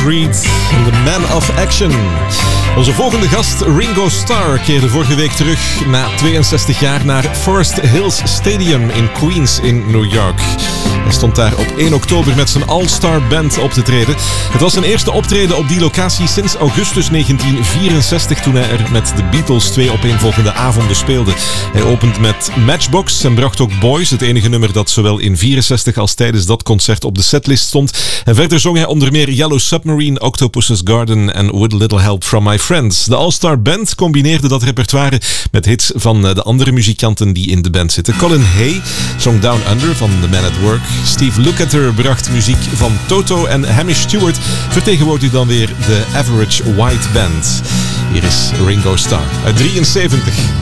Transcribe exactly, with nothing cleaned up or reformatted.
Reid en The Man of Action. Onze volgende gast, Ringo Starr, keerde vorige week terug na tweeënzestig jaar naar Forest Hills Stadium in Queens in New York. Hij stond daar op één oktober met zijn All-Star Band op te treden. Het was zijn eerste optreden op die locatie sinds augustus negentien vierenzestig, toen hij er met de Beatles twee opeenvolgende avonden speelde. Hij opent met Matchbox en bracht ook Boys, het enige nummer dat zowel in vierenzestig als tijdens dat concert op de setlist stond. En verder zong hij onder meer Yellow Submarine, Octopus's Garden en With a Little Help from My Friends. De All-Star Band combineerde dat repertoire met hits van de andere muzikanten die in de band zitten. Colin Hay zong Down Under van The Man at Work. Steve Lukather bracht muziek van Toto en Hamish Stewart vertegenwoordigde dan weer de Average White Band. Hier is Ringo Starr uit drieënzeventig.